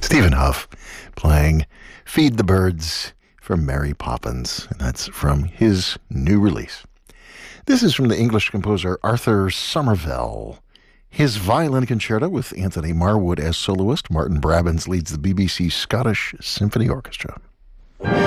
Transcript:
Stephen Huff playing Feed the Birds from Mary Poppins, and that's from his new release. This is from the English composer Arthur Somervell. His violin concerto with Anthony Marwood as soloist. Martin Brabbins leads the BBC Scottish Symphony Orchestra.